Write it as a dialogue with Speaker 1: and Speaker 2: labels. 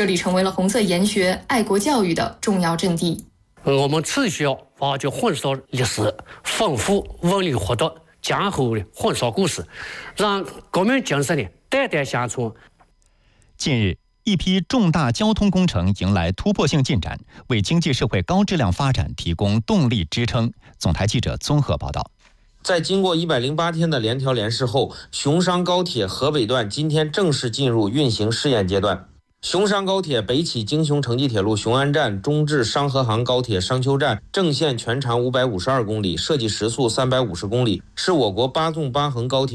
Speaker 1: 这里成为了红色研学、爱国教育的重要阵地。
Speaker 2: 我们持续要挖掘混烧历史，丰富文旅活动，江湖的混烧故事，让革命精神代代相传。
Speaker 3: 近日，一批重大交通工程迎来突破性进展，为经济社会高质量发展提供动力支撑。总台记者综合报道。
Speaker 4: 在经过108天的联调联试后，熊商高铁河北段今天正式进入运行试验阶段。熊商高铁北起京雄城际铁路雄安站，中至商河杭高铁商丘站，正线全长552公里，设计时速350公里，是我国8纵8横高铁